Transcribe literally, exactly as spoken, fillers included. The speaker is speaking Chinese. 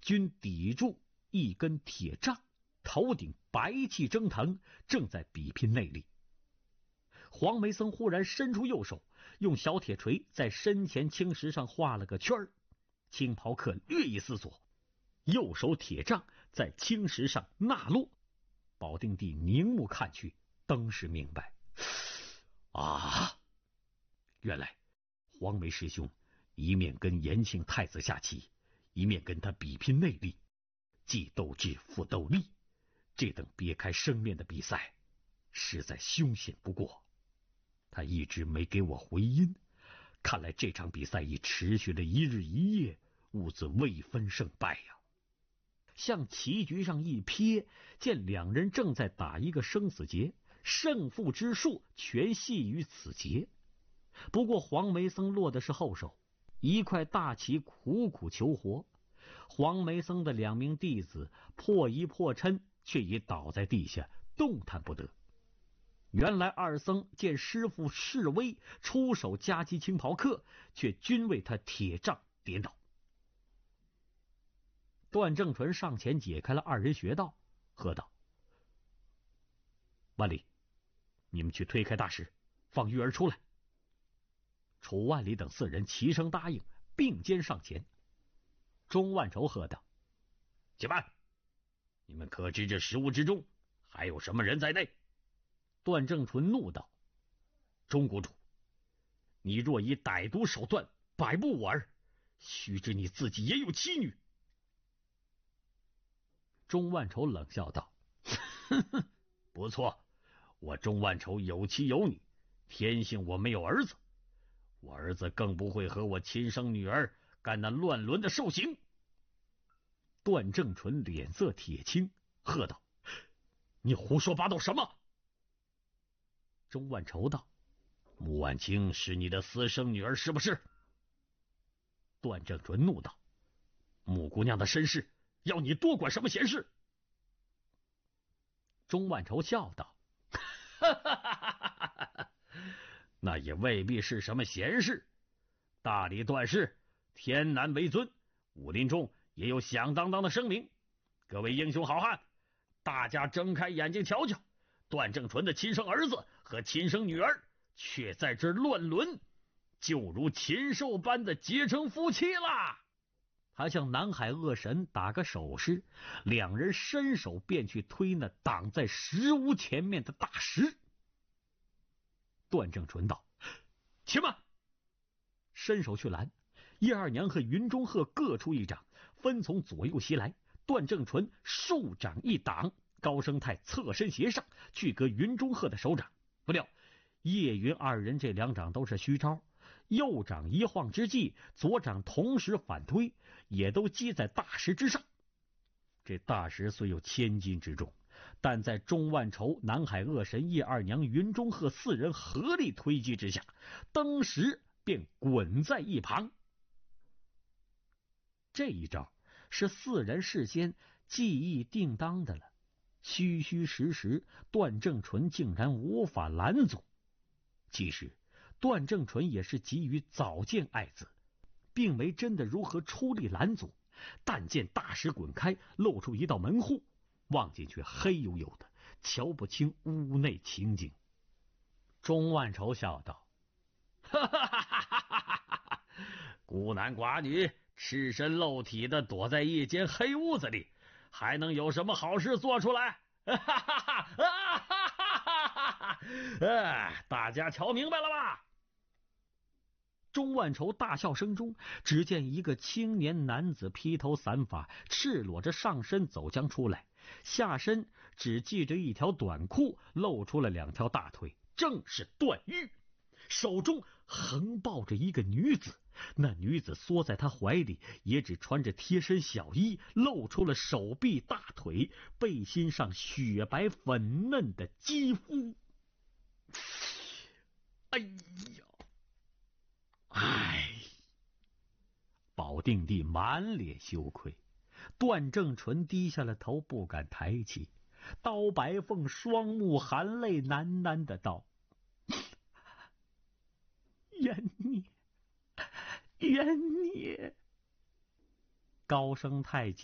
均抵住一根铁杖，头顶白气蒸腾，正在比拼内力。黄梅僧忽然伸出右手，用小铁锤在身前青石上画了个圈儿。青袍客略一思索，右手铁杖在青石上纳落。保定帝凝目看去，登时明白，啊，原来黄梅师兄一面跟延庆太子下棋，一面跟他比拼内力，既斗智复斗力，这等别开生面的比赛实在凶险不过。他一直没给我回音，看来这场比赛已持续了一日一夜，兀自未分胜败呀。向棋局上一瞥，见两人正在打一个生死劫，胜负之数全系于此劫。不过黄梅僧落的是后手，一块大棋苦苦求活。黄梅僧的两名弟子破一破嗔，却已倒在地下，动弹不得。原来二僧见师父示威，出手夹击青袍客，却均为他铁杖跌倒。段正淳上前解开了二人穴道，喝道：“万里，你们去推开大石，放玉儿出来。”楚万里等四人齐声答应，并肩上前。钟万筹喝道：“且慢！你们可知这食物之中还有什么人在内？”段正淳怒道：“钟谷主，你若以歹毒手段摆布我儿，须知你自己也有妻女。”钟万筹冷笑道：“哼哼，不错，我钟万筹有妻有女，天幸我没有儿子，我儿子更不会和我亲生女儿干那乱伦的兽行。”段正淳脸色铁青，喝道：“你胡说八道什么？”钟万筹道：“穆婉清是你的私生女儿是不是？”段正淳怒道：“穆姑娘的身世，要你多管什么闲事？”钟万筹笑道：“哈哈哈哈哈，那也未必是什么闲事。大理段氏天南为尊，武林中也有响当当的声名。各位英雄好汉，大家睁开眼睛瞧瞧，段正淳的亲生儿子和亲生女儿却在这乱伦，就如禽兽般的结成夫妻啦！”他向南海恶神打个手势，两人伸手便去推那挡在石屋前面的大石。段正淳道：“且慢！”伸手去拦，叶二娘和云中鹤各出一掌，分从左右袭来。段正淳数掌一挡，高生泰侧身斜上去割云中鹤的手掌，不料叶云二人这两掌都是虚招，右掌一晃之际，左掌同时反推，也都击在大石之上。这大石虽有千斤之重，但在钟万筹、南海恶神、叶二娘、云中鹤四人合力推击之下，登时便滚在一旁。这一招是四人事先记忆定当的了，虚虚实实，段正淳竟然无法拦阻。其实段正淳也是急于早见爱子，并没真的如何出力拦阻，但见大石滚开，露出一道门户，望进去黑黝黝的，瞧不清屋内情景。钟万筹笑道：“哈哈哈哈哈哈！孤男寡女赤身露体的躲在一间黑屋子里，还能有什么好事做出来？哈哈哈哈哈哈！哎，大家瞧明白了吧？”钟万筹大笑声中，只见一个青年男子披头散发，赤裸着上身走将出来，下身只系着一条短裤，露出了两条大腿，正是段誉，手中横抱着一个女子，那女子缩在他怀里，也只穿着贴身小衣，露出了手臂、大腿、背心上雪白粉嫩的肌肤。哎呀！哎，保定帝满脸羞愧，段正淳低下了头，不敢抬起。刀白凤双目含泪喃喃的道：“冤孽，冤孽！”高生太